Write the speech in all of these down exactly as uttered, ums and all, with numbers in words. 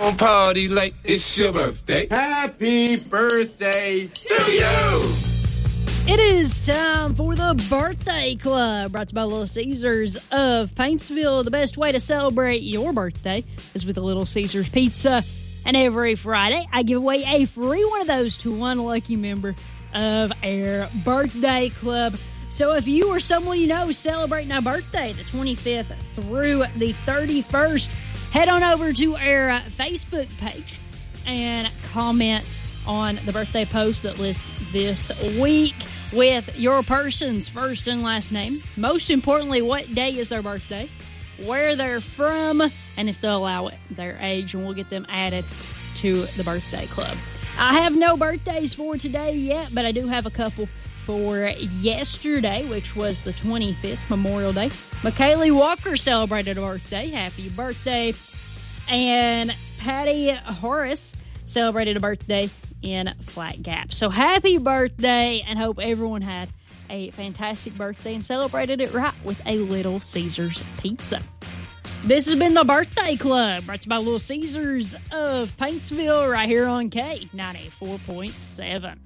Don't party like it's your birthday. Happy birthday to you! It is time for the Birthday Club, brought to you by Little Caesars of Paintsville. The best way to celebrate your birthday is with a Little Caesars pizza. And every Friday, I give away a free one of those to one lucky member of our Birthday Club. So if you or someone you know is celebrating a birthday the twenty-fifth through the thirty-first, head on over to our Facebook page and comment on the birthday post that lists this week with your person's first and last name. Most importantly, what day is their birthday, where they're from, and if they'll allow it, their age, and we'll get them added to the Birthday Club. I have no birthdays for today yet, but I do have a couple for yesterday, which was the twenty-fifth, Memorial Day. McKaylee Walker celebrated a birthday. Happy birthday. And Patty Horace celebrated a birthday in Flat Gap. So happy birthday, and hope everyone had a fantastic birthday and celebrated it right with a Little Caesars pizza. This has been the Birthday Club, brought to you by Little Caesars of Paintsville, right here on K ninety-four point seven.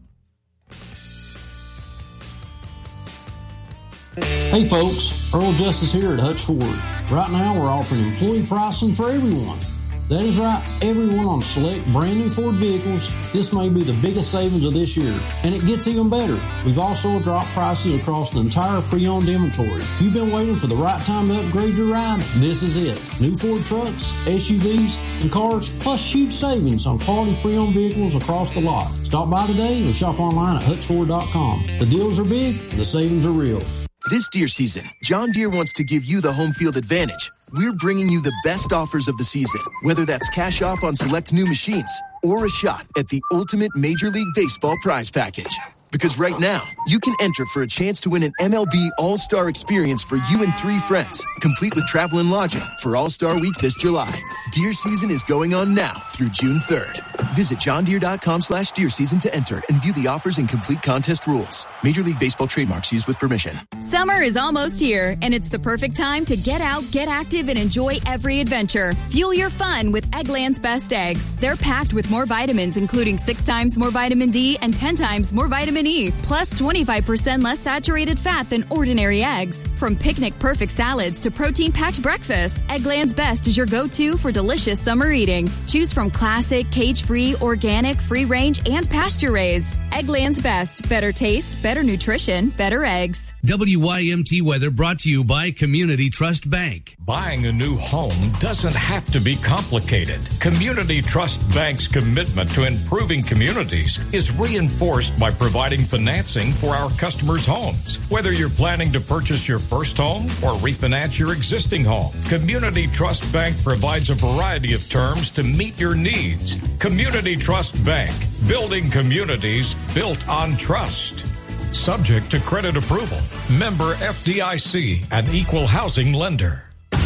Hey folks, Earl Justice here at Hutch Ford. Right now we're offering employee pricing for everyone. That is right, everyone on select brand new Ford vehicles. This may be the biggest savings of this year, and it gets even better. We've also dropped prices across the entire pre-owned inventory. If you've been waiting for the right time to upgrade your ride, this is it. New Ford trucks, S U Vs, and cars, plus huge savings on quality pre-owned vehicles across the lot. Stop by today or shop online at hutch ford dot com. The deals are big, and the savings are real. This deer season, John Deere wants to give you the home field advantage. We're bringing you the best offers of the season, whether that's cash off on select new machines or a shot at the ultimate Major League Baseball prize package. Because right now, you can enter for a chance to win an M L B All-Star experience for you and three friends, complete with travel and lodging for All-Star Week this July. Deer season is going on now through June third. Visit johndeere.com slash deer season to enter and view the offers and complete contest rules. Major League Baseball trademarks used with permission. Summer is almost here, and it's the perfect time to get out, get active, and enjoy every adventure. Fuel your fun with Eggland's Best Eggs. They're packed with more vitamins, including six times more vitamin D and ten times more vitamin E, plus twenty-five percent less saturated fat than ordinary eggs. From picnic-perfect salads to protein-packed breakfasts, Eggland's Best is your go-to for delicious summer eating. Choose from classic, cage-free, organic, free-range, and pasture-raised. Eggland's Best. Better taste, better nutrition, better eggs. W Y M T weather brought to you by Community Trust Bank. Buying a new home doesn't have to be complicated. Community Trust Bank's commitment to improving communities is reinforced by providing financing for our customers' homes. Whether you're planning to purchase your first home or refinance your existing home, Community Trust Bank provides a variety of terms to meet your needs. Community Trust Bank, building communities built on trust. Subject to credit approval. Member F D I C, an equal housing lender.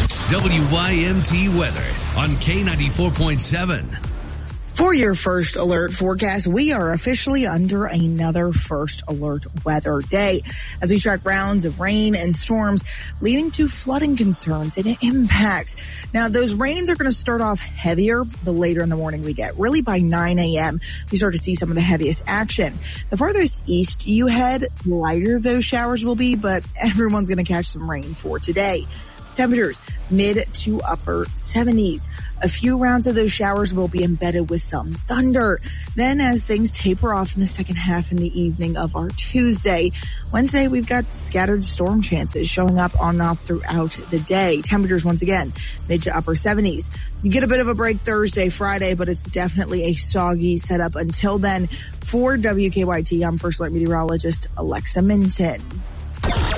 W Y M T weather on K ninety-four point seven. For your first alert forecast, we are officially under another first alert weather day as we track rounds of rain and storms leading to flooding concerns and impacts. Now, those rains are going to start off heavier the later in the morning we get. Really by nine a.m., we start to see some of the heaviest action. The farthest east you head, the lighter those showers will be, but everyone's going to catch some rain for today. Temperatures mid to upper seventies. A few rounds of those showers will be embedded with some thunder. Then as things taper off in the second half in the evening of our Tuesday, Wednesday, we've got scattered storm chances showing up on and off throughout the day. Temperatures once again mid to upper seventies. You get a bit of a break Thursday, Friday, but it's definitely a soggy setup until then. For W K Y T, I'm First Alert Meteorologist Alexa Minton.